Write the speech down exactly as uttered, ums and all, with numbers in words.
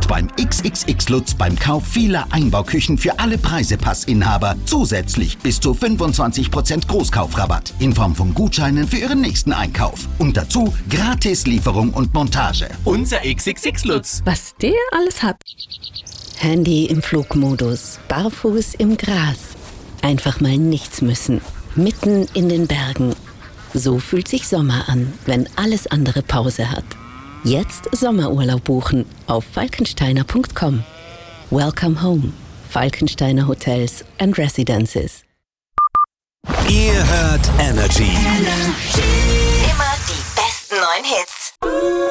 beim X X X Lutz beim Kauf vieler Einbauküchen für alle Preisepassinhaber zusätzlich bis zu fünfundzwanzig Prozent Großkaufrabatt in Form von Gutscheinen für Ihren nächsten Einkauf. Und dazu gratis Lieferung und Montage. Unser X X X Lutz. Was der alles hat. Handy im Flugmodus, barfuß im Gras. Einfach mal nichts müssen. Mitten in den Bergen. So fühlt sich Sommer an, wenn alles andere Pause hat. Jetzt Sommerurlaub buchen auf falkensteiner punkt com. Welcome home. Falkensteiner Hotels and Residences. Ihr hört Energy. Immer die besten neuen Hits.